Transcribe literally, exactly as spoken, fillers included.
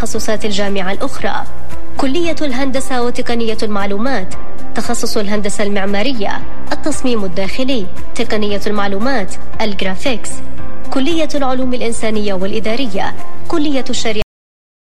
تخصصات الجامعة الأخرى. كلية الهندسة وتقنية المعلومات، تخصص الهندسة المعمارية، التصميم الداخلي، تقنية المعلومات، الجرافيكس. كلية العلوم الإنسانية والإدارية، كلية الشريعة